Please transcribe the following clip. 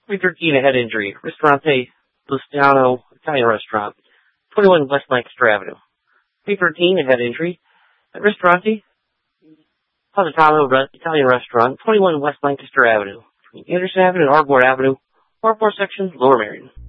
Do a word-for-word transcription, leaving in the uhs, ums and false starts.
three thirteen, a head injury. Ristorante Luciano Italian Restaurant, twenty-one West Lancaster Avenue. three thirteen, a head injury. At Ristorante Positano Re- Italian Restaurant, twenty-one West Lancaster Avenue. Between Anderson Avenue and Ardmore Avenue, Ardmore section, Lower Marion.